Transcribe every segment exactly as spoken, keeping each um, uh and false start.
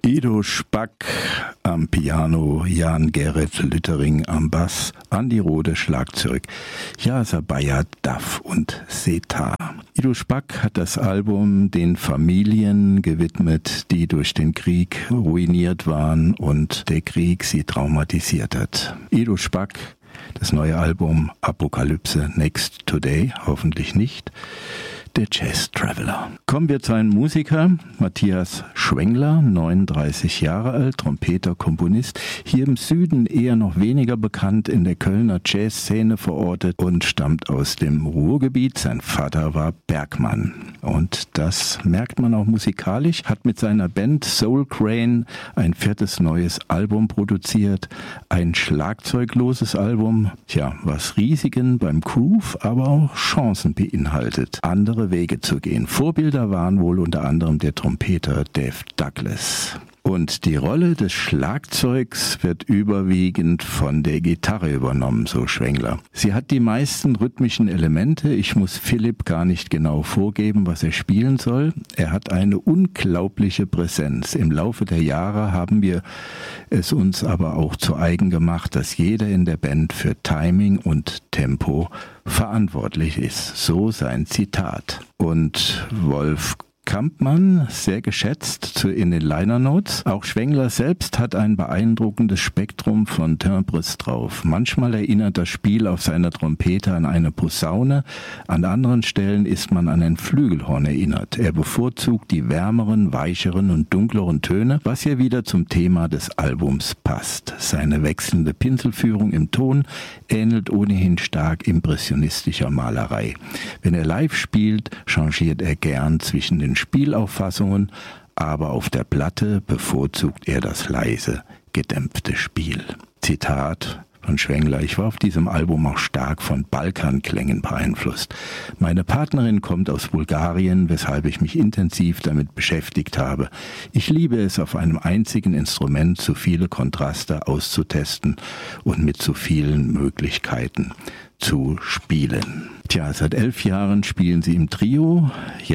Ido Spack am Piano, Jan-Gerrit Lüttering am Bass, Andi Rode Schlagzeug, Jasa Bayat Duff und Setar. Ido Spack hat das Album den Familien gewidmet, die durch den Krieg ruiniert waren und der Krieg sie traumatisiert hat. Ido Spack, das neue Album Apokalypse Next Today, hoffentlich nicht. Der Jazz Traveler. Kommen wir zu einem Musiker, Matthias Schwengler, neununddreißig Jahre alt, Trompeter, Komponist, hier im Süden eher noch weniger bekannt, in der Kölner Jazzszene verortet und stammt aus dem Ruhrgebiet. Sein Vater war Bergmann und das merkt man auch musikalisch, hat mit seiner Band Soul Crane ein viertes neues Album produziert, ein schlagzeugloses Album, tja, was Risiken beim Groove, aber auch Chancen beinhaltet. Andere Wege zu gehen. Vorbilder waren wohl unter anderem der Trompeter Dave Douglas. Und die Rolle des Schlagzeugs wird überwiegend von der Gitarre übernommen, so Schwengler. Sie hat die meisten rhythmischen Elemente. Ich muss Philipp gar nicht genau vorgeben, was er spielen soll. Er hat eine unglaubliche Präsenz. Im Laufe der Jahre haben wir es uns aber auch zu eigen gemacht, dass jeder in der Band für Timing und Tempo verantwortlich ist. So sein Zitat. Und Wolf Kampmann, sehr geschätzt in den Liner Notes. Auch Schwengler selbst hat ein beeindruckendes Spektrum von Timbres drauf. Manchmal erinnert das Spiel auf seiner Trompete an eine Posaune, an anderen Stellen ist man an ein Flügelhorn erinnert. Er bevorzugt die wärmeren, weicheren und dunkleren Töne, was hier wieder zum Thema des Albums passt. Seine wechselnde Pinselführung im Ton ähnelt ohnehin stark impressionistischer Malerei. Wenn er live spielt, changiert er gern zwischen den Spielauffassungen, aber auf der Platte bevorzugt er das leise, gedämpfte Spiel. Zitat von Schwengler: Ich war auf diesem Album auch stark von Balkanklängen beeinflusst. Meine Partnerin kommt aus Bulgarien, weshalb ich mich intensiv damit beschäftigt habe. Ich liebe es, auf einem einzigen Instrument so viele Kontraste auszutesten und mit so vielen Möglichkeiten zu spielen. Tja, seit elf Jahren spielen sie im Trio,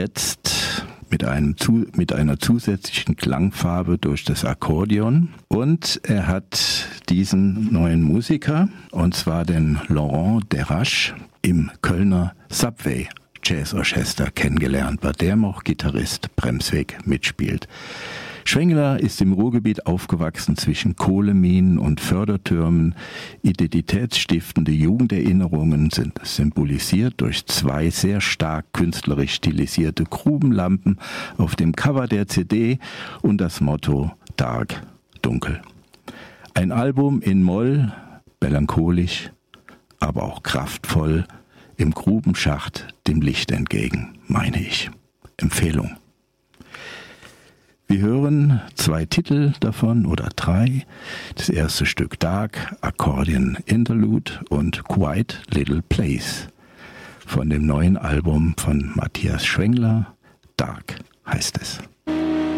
jetzt mit einem mit einer zusätzlichen Klangfarbe durch das Akkordeon. Und er hat diesen neuen Musiker, und zwar den Laurent Derache, im Kölner Subway Jazzorchester kennengelernt, bei dem auch Gitarrist Bremsweg mitspielt. Schwengler ist im Ruhrgebiet aufgewachsen zwischen Kohleminen und Fördertürmen. Identitätsstiftende Jugenderinnerungen sind symbolisiert durch zwei sehr stark künstlerisch stilisierte Grubenlampen auf dem Cover der C D und das Motto Dark, dunkel. Ein Album in Moll, melancholisch, aber auch kraftvoll, im Grubenschacht dem Licht entgegen, meine ich. Empfehlung. Wir hören zwei Titel davon oder drei. Das erste Stück Dark, Accordion Interlude und Quiet Little Place von dem neuen Album von Matthias Schwengler. Dark heißt es.